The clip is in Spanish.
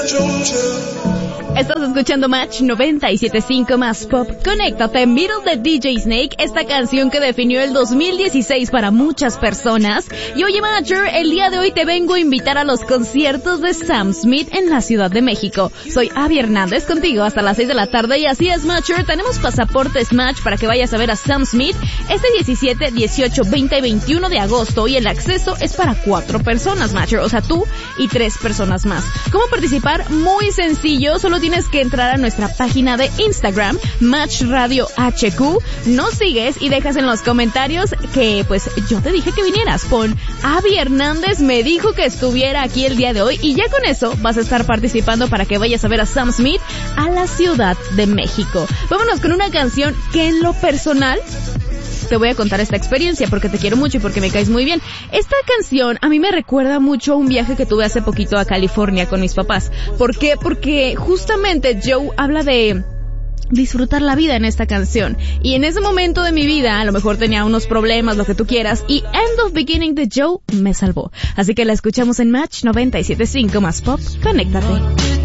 Estás escuchando Match 97.5 más Pop. Conéctate, Middle de DJ Snake, esta canción que definió el 2016 para muchas personas. Y oye, Matcher, el día de hoy te vengo a invitar a los conciertos de Sam Smith en la Ciudad de México. Soy Abby Hernández, contigo hasta las 6 de la tarde. Y así es, Matcher, tenemos pasaportes Match para que vayas a ver a Sam Smith este 17, 18, 20 y 21 de agosto. Y el acceso es para 4 personas, Matcher, o sea, tú y 3 personas más. ¿Cómo participar? Muy sencillo, solo tienes que entrar a nuestra página de Instagram, Match Radio HQ, nos sigues y dejas en los comentarios que pues yo te dije que vinieras. Pon Abby Hernández me dijo que estuviera aquí el día de hoy y ya con eso vas a estar participando para que vayas a ver a Sam Smith a la Ciudad de México. Vámonos con una canción que en lo personal te voy a contar esta experiencia porque te quiero mucho y porque me caes muy bien. Esta canción a mí me recuerda mucho a un viaje que tuve hace poquito a California con mis papás. ¿Por qué? Porque justamente Joe habla de disfrutar la vida en esta canción. Y en ese momento de mi vida, a lo mejor tenía unos problemas, lo que tú quieras, y End of Beginning de Joe me salvó. Así que la escuchamos en Match 97.5 más Pop. Conéctate.